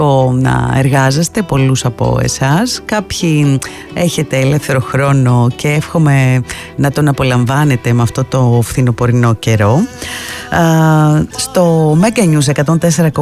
να εργάζεστε, πολλούς από εσάς. Κάποιοι έχετε ελεύθερο χρόνο και εύχομαι να τον απολαμβάνετε με αυτό το φθινοπορεινό καιρό. Στο Mega News 104,6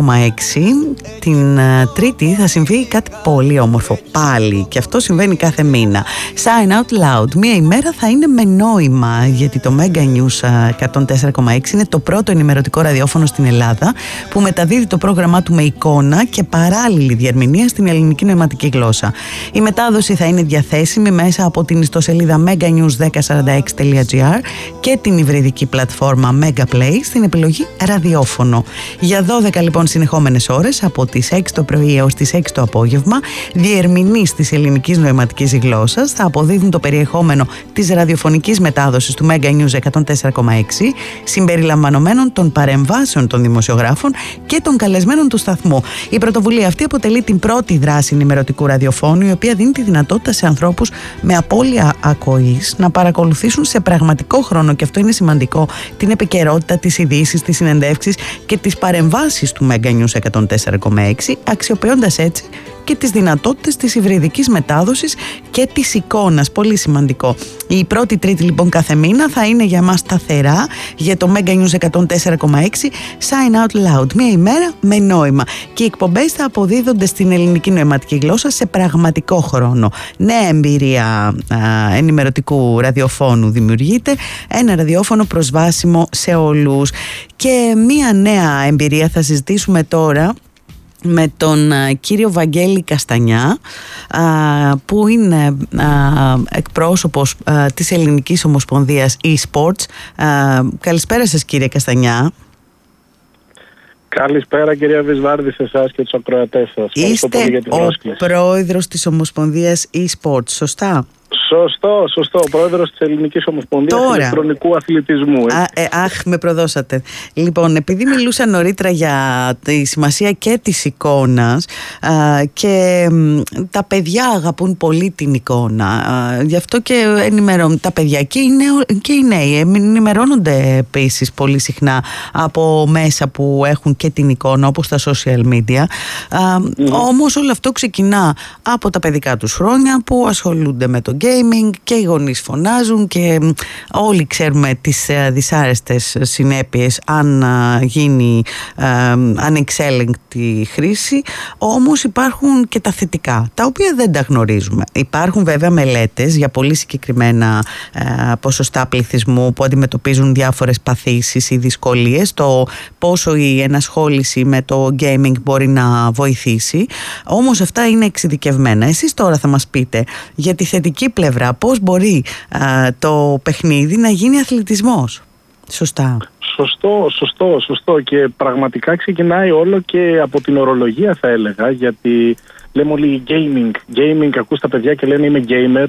την Τρίτη θα συμβεί κάτι πολύ όμορφο πάλι, και αυτό συμβαίνει κάθε μήνα. Sign Out Loud. Μία ημέρα θα είναι με νόημα, γιατί το Mega News 104,6 είναι το πρώτο ενημερωτικό ραδιόφωνο στην Ελλάδα που μεταδίδει το πρόγραμμά του με εικόνα και παράλληλη διερμηνία στην ελληνική νοηματική γλώσσα. Η μετάδοση θα είναι διαθέσιμη μέσα από την ιστοσελίδα meganews1046.gr και την υβριδική πλατφόρμα Mega Play στην επιλογή ραδιόφωνο. Για 12 λοιπόν συνεχόμενες ώρες, από τις 6 το πρωί έως τις 6 το απόγευμα, διερμηνείς της ελληνικής νοηματικής γλώσσας θα αποδίδουν το περιεχόμενο της ραδιοφωνικής μετάδοσης του Mega News 104,6, συμπεριλαμβανομένων των παρεμβάσεων των δημοσιογράφων και των καλεσμένων του σταθμού. Η πρωτοβουλία αυτή αποτελεί την πρώτη δράση ενημερωτικού ραδιοφώνου, η οποία δίνει τη δυνατότητα σε ανθρώπους με απώλεια ακοής να παρακολουθήσουν σε πραγματικό χρόνο, και αυτό είναι σημαντικό, την επικαιρότητα, τις ειδήσεις, τις συνεντεύξεις και τις παρεμβάσεις του Mega News 104,6, αξιοποιώντας έτσι και τις δυνατότητες της υβριδικής μετάδοσης και της εικόνας. Πολύ σημαντικό. Η πρώτη Τρίτη λοιπόν κάθε μήνα θα είναι για μας σταθερά για το Mega News 104,6 Sign Out Loud. Μία ημέρα με νόημα. Και οι εκπομπές θα αποδίδονται στην ελληνική νοηματική γλώσσα σε πραγματικό χρόνο. Νέα εμπειρία ενημερωτικού ραδιοφώνου δημιουργείται. Ένα ραδιόφωνο προσβάσιμο σε όλους. Και μία νέα εμπειρία θα συζητήσουμε τώρα με τον κύριο Βαγγέλη Καστανιά, που είναι εκπρόσωπος της Ελληνικής Ομοσπονδίας e-Sports. Καλησπέρα σας, κύριε Καστανιά. Καλησπέρα, κυρία Βυσβάρδη, σε εσάς και τους ακροατές σας. Είστε ο πρόεδρος της Ομοσπονδίας e-Sports, σωστά? Σωστό. Ο πρόεδρος της Ελληνικής Ομοσπονδίας Ηλεκτρονικού Αθλητισμού. Αχ, με προδώσατε. Λοιπόν, επειδή μιλούσα νωρίτερα για τη σημασία και της εικόνας, και τα παιδιά αγαπούν πολύ την εικόνα, γι' αυτό και ενημερώνουν τα παιδιά και οι νέοι ενημερώνονται επίσης πολύ συχνά από μέσα που έχουν και την εικόνα, όπως τα social media. Όμως όλο αυτό ξεκινά από τα παιδικά τους χρόνια, που ασχολούνται με το gaming και οι γονείς φωνάζουν και όλοι ξέρουμε τις δυσάρεστες συνέπειες αν γίνει ανεξέλεγκτη χρήση. Όμως υπάρχουν και τα θετικά, τα οποία δεν τα γνωρίζουμε. Υπάρχουν βέβαια μελέτες για πολύ συγκεκριμένα ποσοστά πληθυσμού που αντιμετωπίζουν διάφορες παθήσεις ή δυσκολίες, το πόσο η ενασχόληση με το gaming μπορεί να βοηθήσει. Όμως αυτά είναι εξειδικευμένα. Εσείς τώρα θα μας πείτε για τη θετική πλευρά, πώς μπορεί το παιχνίδι να γίνει αθλητισμός. Σωστά. Σωστό, και πραγματικά ξεκινάει όλο και από την ορολογία, θα έλεγα, γιατί λέμε όλοι gaming, ακούς τα παιδιά και λένε είμαι gamer.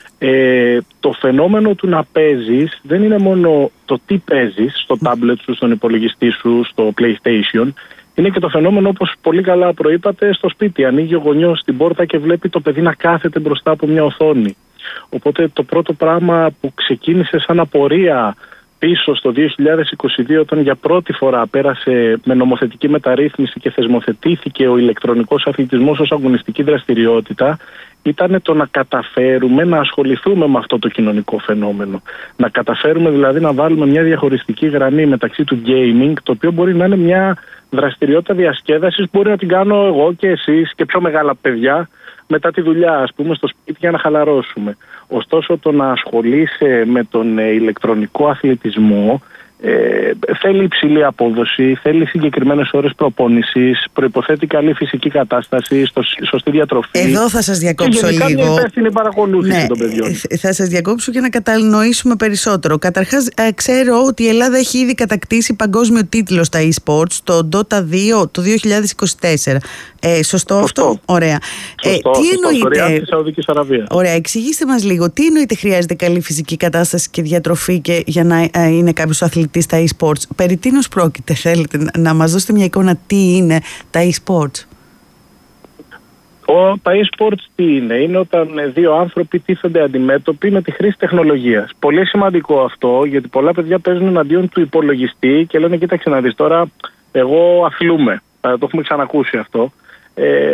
Το φαινόμενο του να παίζεις δεν είναι μόνο το τι παίζεις στο tablet σου, στον υπολογιστή σου, στο PlayStation. Είναι και το φαινόμενο, όπως πολύ καλά προείπατε, στο σπίτι. Ανοίγει ο γονιός την πόρτα και βλέπει το παιδί να κάθεται μπροστά από μια οθόνη. Οπότε το πρώτο πράγμα που ξεκίνησε σαν απορία πίσω στο 2022, όταν για πρώτη φορά πέρασε με νομοθετική μεταρρύθμιση και θεσμοθετήθηκε ο ηλεκτρονικός αθλητισμός ως αγωνιστική δραστηριότητα, ήταν το να καταφέρουμε να ασχοληθούμε με αυτό το κοινωνικό φαινόμενο. Να καταφέρουμε δηλαδή να βάλουμε μια διαχωριστική γραμμή μεταξύ του gaming, το οποίο μπορεί να είναι μια δραστηριότητα διασκέδασης που μπορεί να την κάνω εγώ και εσείς και πιο μεγάλα παιδιά μετά τη δουλειά, ας πούμε, στο σπίτι για να χαλαρώσουμε. Ωστόσο, το να ασχολείσαι με τον ηλεκτρονικό αθλητισμό θέλει υψηλή απόδοση, θέλει συγκεκριμένες ώρες προπόνησης, προϋποθέτει καλή φυσική κατάσταση, σωστή διατροφή. Εδώ θα σας διακόψω λίγο. Μια υπεύθυνη παρακολούθηση των παιδιών. Θα σας διακόψω για να κατανοήσουμε περισσότερο. Καταρχάς, ξέρω ότι η Ελλάδα έχει ήδη κατακτήσει παγκόσμιο τίτλο στα e-sports, το Dota 2 το 2024. Σωστό αυτό? Ωραία. Σωστό, τι εννοείται? Στο Ριάντ της Σαουδικής Αραβίας. Ωραία, εξηγήστε μας λίγο. Τι εννοείται χρειάζεται καλή φυσική κατάσταση και διατροφή και για να είναι κάποιος αθλητής στα e-sports? Περί τίνος πρόκειται? Θέλετε να μας δώσετε μια εικόνα τι είναι τα e-sports? Τα e-sports τι είναι? Είναι όταν δύο άνθρωποι τίθενται αντιμέτωποι με τη χρήση τεχνολογίας. Πολύ σημαντικό αυτό, γιατί πολλά παιδιά παίζουν εναντίον του υπολογιστή και λένε κοίταξε να δεις τώρα, εγώ αθλούμαι. Το έχουμε ξανακούσει αυτό.